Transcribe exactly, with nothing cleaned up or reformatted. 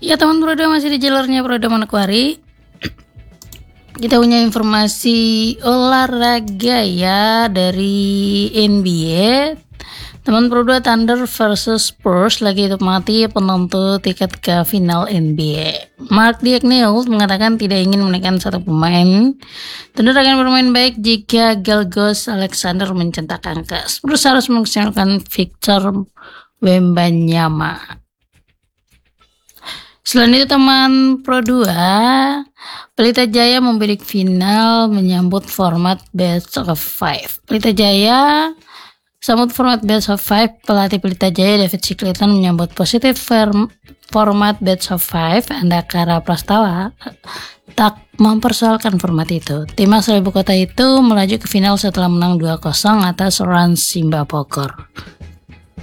Ya teman Prodo, masih di jalurnya Prodo Manokwari. Kita punya informasi olahraga ya dari N B A. Teman Prodo, Thunder versus Spurs lagi hidup mati penentu tiket ke final N B A. Mark Daigneault mengatakan tidak ingin menaikkan satu pemain. Thunder akan bermain baik jika Gilgeous Alexander mencetak angka. Spurs harus menghasilkan Victor Wembanyama. Selain itu teman Pro dua, Pelita Jaya membidik final menyambut format Best of Five. Pelita Jaya sambut format Best of Five. Pelatih Pelita Jaya David Singleton menyambut positif format Best of Five. Andakara Prastawa tak mempersoalkan format itu. Tim asal ibu kota itu melaju ke final setelah menang dua kosong atas Rans Simba Bogor.